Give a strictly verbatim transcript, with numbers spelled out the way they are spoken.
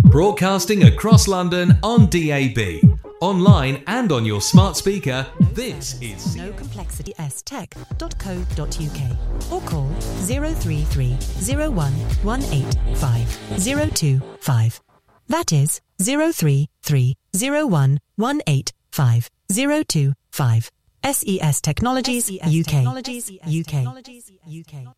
Broadcasting across London on D A B, online and on your smart speaker, this is no complexity s tech dot co dot uk or call zero three three zero one one eight five zero two five. That is zero three three zero one one eight five zero two five. S E S Technologies U K. U K.